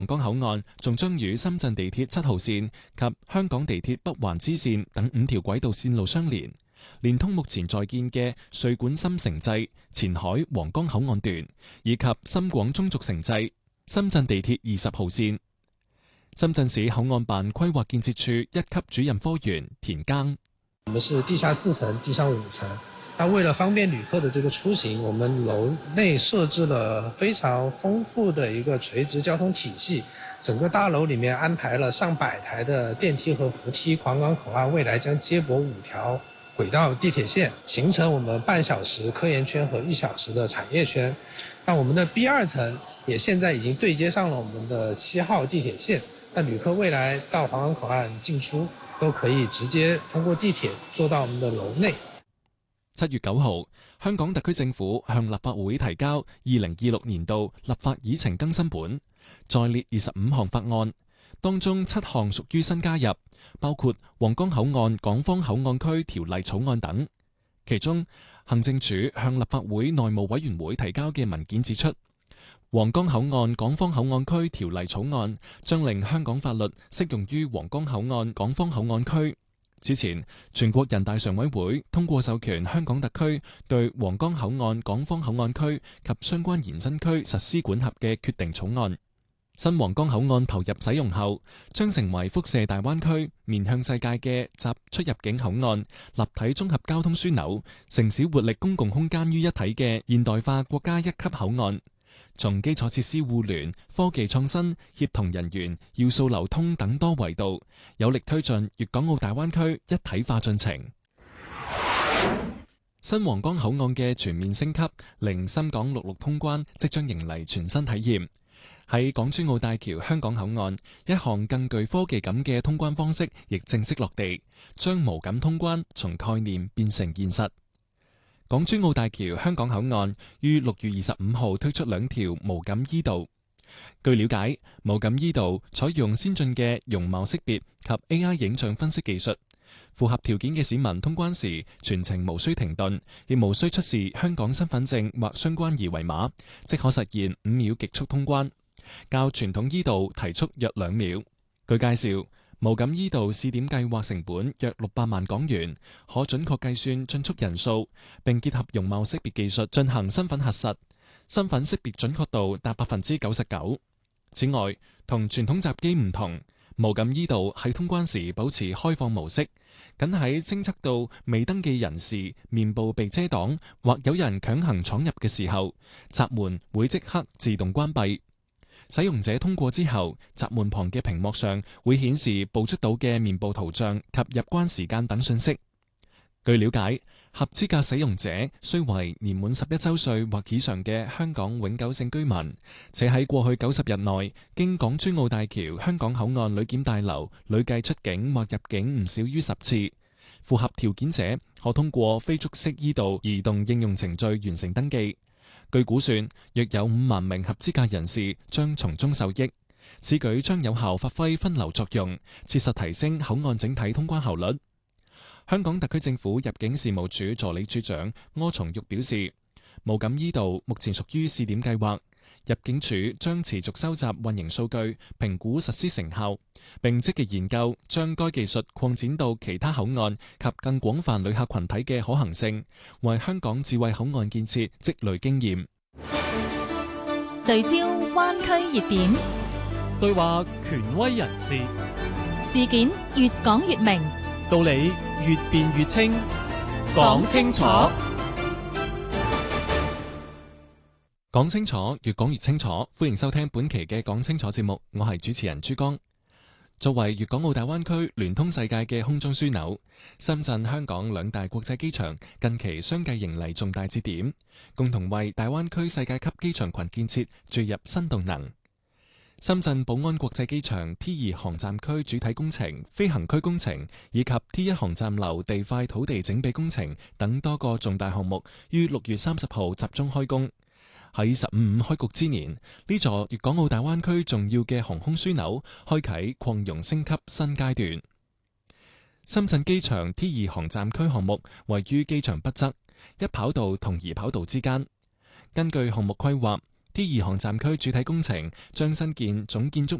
皇崗口岸仲將與深圳地鐵7號線及香港地鐵北環支線等5條軌道線路相連，連通目前在建嘅穗莞深城際、前海皇崗口岸段，以及深廣中軸城際、深圳地鐵20號線。深圳市口岸辦規劃建設處1級主任科員田耕： 我們是地下4層、地上5層。那為了方便旅客的這個出行，我們樓內設置了非常豐富的一個垂直交通體系。整個大樓裡面安排了上百台的電梯和扶梯。皇崗口岸未來將接駁5條軌道地鐵線，形成我們半小時科研圈和1小時的產業圈。那我們的 B2 層也現在已經對接上了我們的7號地鐵線。那旅客未來到皇崗口岸進出都可以直接通過地鐵坐到我們的樓內。 7月9號，香港特區政府向立法會提交2026年度立法議程更新本，再列25項法案，當中7項屬於新加入，包括皇崗口岸港方口岸區條例草案等。其中，行政署向立法會內務委員會提交嘅文件指出，皇崗口岸港方口岸區條例草案將令香港法律適用於皇崗口岸港方口岸區。此前，全國人大常委會通過授權香港特區對皇崗口岸港方口岸區及相關延伸區實施管轄嘅決定草案。新皇崗口岸投入使用後，將成為輻射大灣區、面向世界嘅集出入境口岸、立體綜合交通樞紐、城市活力公共空間於一體嘅現代化國家1級口岸。從基礎設施互聯、科技創新、協同人員、要素流通等多維度，有力推進粵港澳大灣區一體化進程。新皇崗口岸嘅全面升級，令深港陸路通關即將迎嚟全新體驗。喺港珠澳大橋香港口岸，一項更具科技感嘅通關方式亦正式落地，將無感通關從概念變成現實。港珠澳大橋香港口岸於6月25號推出2條無感 E 道。據了解，無感 E 道採用先進嘅容貌識別及 AI 影像分析技術，符合條件嘅市民通關時全程無需停頓，亦無需出示香港身份證或相關二維碼，即可實現5秒極速通關，較傳統 E 道提速約2秒。據介紹，無感 E 道試點計劃成本約600萬港元，可準確計算進出人數，並結合容貌識別技術進行身份核實，身份識別準確度達99%。此外，同傳統閘機唔同，無感 E 道喺通關時保持開放模式，僅喺偵測到未登記人士面部被遮擋或有人強行闖入嘅時候，閘門會即刻自動關閉。使用者通過之後，閘門旁嘅屏幕上會顯示捕捉到嘅面部圖像及入關時間等信息。據了解，合資格使用者須為年滿11周歲或以上嘅香港永久性居民，且喺過去90日內經港珠澳大橋香港口岸旅檢大樓累計出境或入境唔少於10次。符合條件者可通過非觸式 E 道移動應用程序完成登記。據估算，約有5萬名合資格人士將從中受益。此舉將有效發揮分流作用，切實提升口岸整體通關效率。香港特區政府入境事務處助理處長柯松玉表示，無感 E 道目前屬於試點計劃，入境處將持續收集運營數據，評估實施成效，並積極研究將該技術擴展到其他口岸及更廣泛旅客群體嘅可行性，為香港智慧口岸建設積累經驗。 聚焦灣區熱點， 對話權威人士， 事件越講越明， 道理越辯越清，講清楚。 講清楚，越講越清楚。歡迎收聽本期嘅講清楚節目，我係主持人朱江。作為粵港澳大灣區聯通世界嘅空中樞紐，深圳、香港2大國際機場近期相繼迎嚟重大節點，共同為大灣區世界級機場群建設注入新動能。深圳寶安國際機場 T2 航站區主體工程、飛行區工程以及 T1 航站樓地塊土地整備工程等多個重大項目於6月30號集中開工。喺15開局之年，呢座粵港澳大灣區重要嘅航空樞紐開啟擴容升級新階段。深圳機場 T2 航站區項目位於機場北側，一跑道同二跑道之間。根據項目規劃， D2 航站區主體工程將新建總建築